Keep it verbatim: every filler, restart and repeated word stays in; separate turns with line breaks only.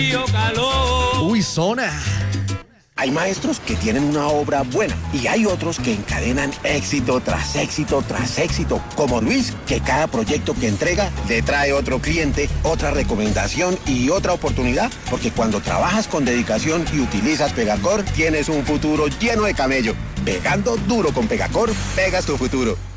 Uy, zona.
Hay maestros que tienen una obra buena y hay otros que encadenan éxito tras éxito tras éxito, como Luis, que cada proyecto que entrega le trae otro cliente, otra recomendación y otra oportunidad, porque cuando trabajas con dedicación y utilizas Pegacor, tienes un futuro lleno de camello. Pegando duro con Pegacor, pegas tu futuro.